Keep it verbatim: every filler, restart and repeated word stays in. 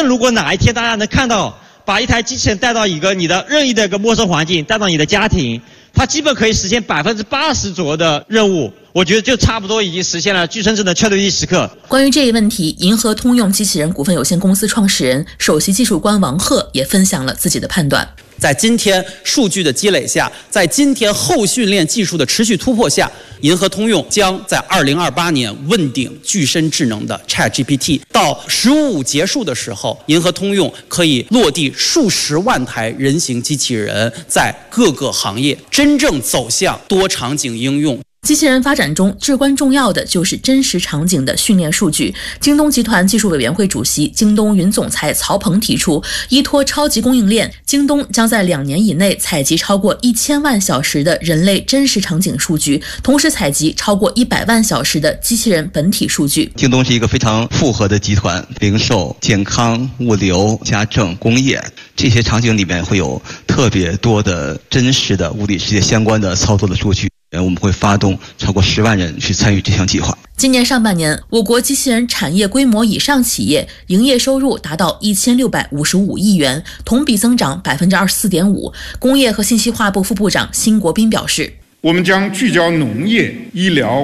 如果哪一天大家能看到，把一台机器人带到一个你的任意的一个陌生环境，带到你的家庭，它基本可以实现百分之八十左右的任务。我觉得就差不多已经实现了具身智能确对一时刻。 关于这一问题，银河通用机器人股份有限公司创始人、首席技术官王鹤也分享了自己的判断。 在今天数据的积累下，在今天后训练技术的持续突破下，银河通用将在二零二八年问鼎具身智能的 ChatGPT。到十五五结束的时候，银河通用可以落地数十万台人形机器人，在各个行业真正走向多场景应用。 机器人发展中至关重要的就是真实场景的训练数据。京东集团技术委员会主席、京东云总裁曹鹏提出，依托超级供应链，京东将在两年以内采集超过一千万小时的人类真实场景数据，同时采集超过一百万小时的机器人本体数据。 京东是一个非常复合的集团，零售、健康、物流、家政、工业，这些场景里面会有特别多的真实的物理世界相关的操作的数据。我们会发动超过十万人去参与这项计划。 今年上半年，我国机器人产业规模以上企业营业收入达到一千六百五十五亿元，同比增长百分之二十四点五。工业和信息化部副部长辛国斌表示， 我们将聚焦农业、医疗、